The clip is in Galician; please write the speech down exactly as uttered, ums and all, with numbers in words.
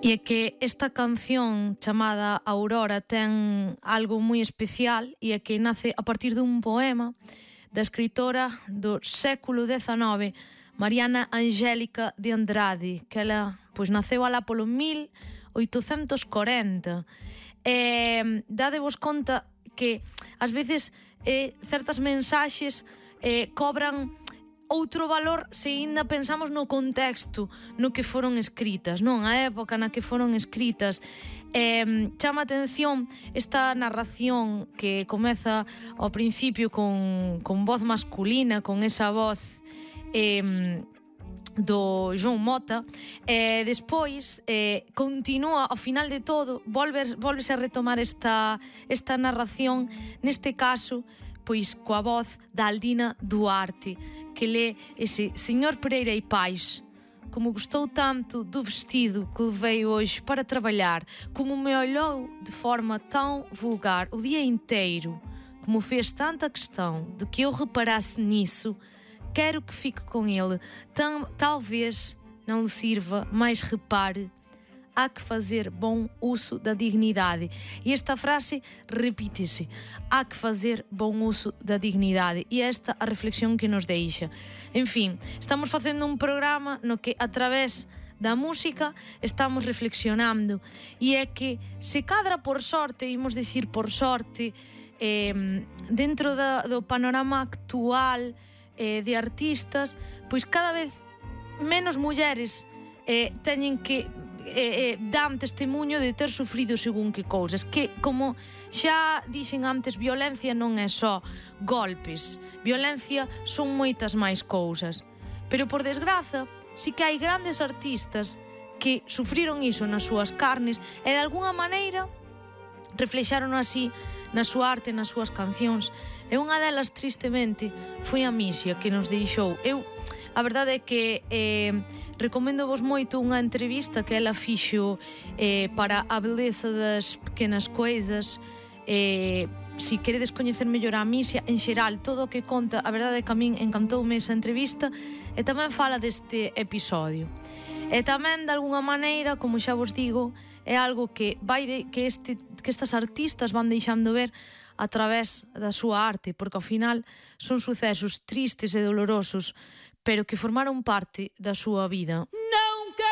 E é que esta canción chamada Aurora ten algo moi especial, e é que nace a partir dun poema da escritora do século dezanove, Mariana Angélica de Andrade, que ela pois naceu alá polo mil oitocentos corenta. E dadevos conta que ás veces eh, certas mensaxes eh, cobran outro valor se ainda pensamos no contexto no que foron escritas, non? A época na que foron escritas. Eh, chama a atención esta narración que comeza ao principio con, con voz masculina, con esa voz eh, do João Mota, e despois eh, continúa ao final de todo, volve, volvese a retomar esta, esta narración, neste caso pois coa voz da Aldina Duarte, que lê ese Señor Pereira e Pais. Como gostou tanto do vestido que levei hoje para trabalhar, como me olhou de forma tão vulgar o dia inteiro, como fez tanta questão de que eu reparasse nisso, quero que fique com ele, tam, talvez não lhe sirva, mas repare, há que fazer bom uso da dignidade. E esta frase repite-se, há que fazer bom uso da dignidade. E esta a reflexión que nos deixa. En fin, estamos facendo un programa no que a través da música estamos reflexionando, e é que se cadra por sorte, imos dicir por sorte, eh, dentro da, do panorama actual eh, de artistas, pois cada vez menos mulleres eh, teñen que Eh, eh, dan testemunho de ter sufrido según que cousas, que como xa dixen antes, violencia non é só golpes, violencia son moitas máis cousas, pero por desgraza si que hai grandes artistas que sufriron iso nas súas carnes e de alguna maneira reflexaron así na súa arte, nas súas cancións, e unha delas tristemente foi a Misia, que nos deixou. Eu a verdade é que eh, recomendo vos moito unha entrevista que ela fixo eh, para a beleza das pequenas coisas. Eh, si queredes coñecer mellor a Misia, en xeral, todo o que conta, a verdade é que a min encantoume esa entrevista, e tamén fala deste episodio. E tamén, de alguna maneira, como xa vos digo, é algo que vai de, que, este, que estas artistas van deixando ver a través da súa arte, porque ao final son sucesos tristes e dolorosos, pero que formaron parte da súa vida. No!